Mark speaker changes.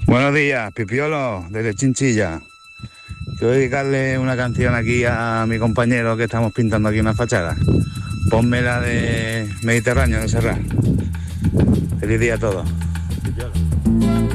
Speaker 1: Buenos días, Pipiolo, desde Chinchilla. Quiero dedicarle una canción aquí a mi compañero que estamos pintando aquí una fachada. Ponme la de Mediterráneo de Serrat. Feliz día a todos.